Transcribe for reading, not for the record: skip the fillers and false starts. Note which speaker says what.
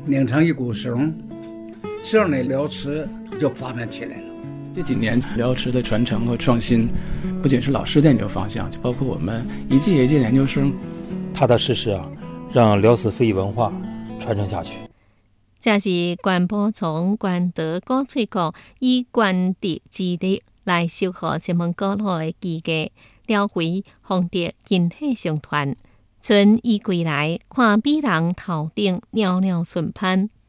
Speaker 1: 拧成一股绳，这样的辽瓷就发展起来了。
Speaker 2: 这几年辽瓷的传承和创新，不仅是老师的研究方向，就包括我们一届一届研究生，
Speaker 3: 踏踏实实让辽瓷非遗文化传承下去。
Speaker 4: 这是关埔从关德古翠谷以关德之力来守护这门古老的技艺，了回弘德金血相传。春已归来，看美人头顶袅袅顺攀，